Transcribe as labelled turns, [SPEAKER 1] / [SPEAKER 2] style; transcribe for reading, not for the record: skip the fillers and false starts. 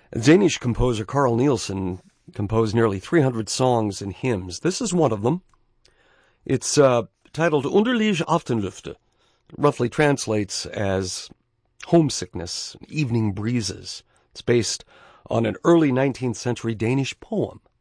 [SPEAKER 1] Danish composer Carl Nielsen composed nearly 300 songs and hymns. This is one of them. It's titled Underlige Aftenlufte. Roughly translates as homesickness, evening breezes. It's based on an early 19th century Danish poem.